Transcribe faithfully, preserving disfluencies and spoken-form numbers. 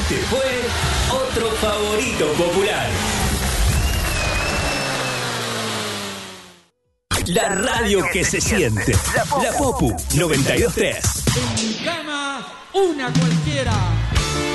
Este fue otro favorito popular. La radio que se siente. La Popu noventa y dos punto tres. En mi cama, una cualquiera.